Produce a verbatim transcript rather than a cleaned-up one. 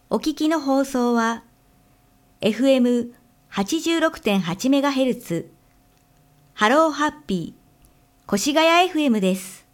お聞きの放送は エフエムはちじゅうろくてんはちメガヘルツ ハローハッピー越谷 エフエム です。